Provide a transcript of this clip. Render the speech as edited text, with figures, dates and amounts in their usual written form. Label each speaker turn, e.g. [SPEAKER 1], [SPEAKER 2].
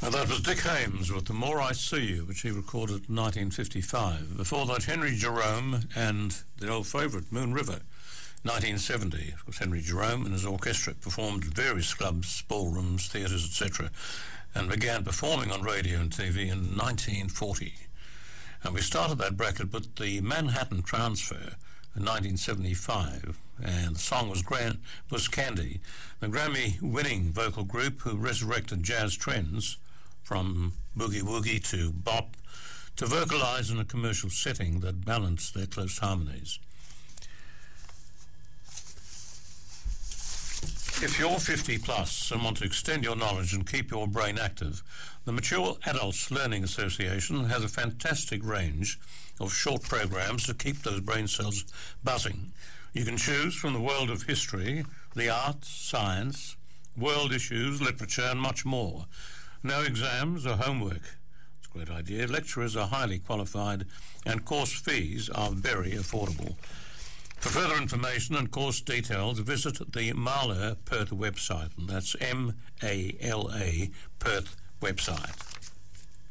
[SPEAKER 1] And that was Dick Haymes with The More I See You, which he recorded in 1955. Before that, Henry Jerome and the old favourite, Moon River, 1970. Of course, Henry Jerome and his orchestra performed at various clubs, ballrooms, theatres, etc., and began performing on radio and TV in 1940. And we started that bracket with the Manhattan Transfer in 1975, and the song was Candy, the Grammy-winning vocal group who resurrected jazz trends from boogie-woogie to bop to vocalise in a commercial setting that balanced their close harmonies. If you're 50 plus and want to extend your knowledge and keep your brain active, the Mature Adults Learning Association has a fantastic range of short programs to keep those brain cells buzzing. You can choose from the world of history, the arts, science, world issues, literature, and much more. No exams or homework. It's a great idea. Lecturers are highly qualified and course fees are very affordable. For further information and course details, visit the Mala Perth website, and that's M-A-L-A Perth website.